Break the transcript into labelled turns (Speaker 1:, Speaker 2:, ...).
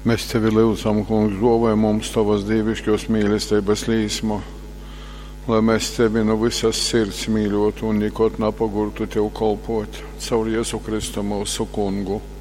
Speaker 1: Mēs tevi lūdzam, kungs, dāvā mums tavas dievišķos mīlestības līsmu, lai mēs tevi no visas sirds mīļotu un nekad nepagurtu tev kalpot caur Jēzu Kristu mūsu kungu.